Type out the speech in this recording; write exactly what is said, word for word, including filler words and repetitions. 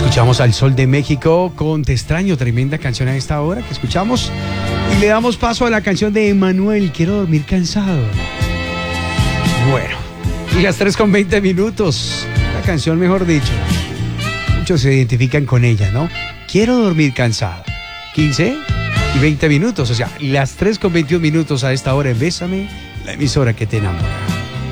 Escuchamos al Sol de México con Te extraño, tremenda canción a esta hora que escuchamos. Y le damos paso a la canción de Emanuel, Quiero dormir cansado. Bueno, y las tres con veinte minutos. La canción, mejor dicho. Muchos se identifican con ella, ¿no? Quiero dormir cansado. quince y veinte minutos, o sea, las tres con veintiún minutos a esta hora en Bésame, la emisora que te enamora.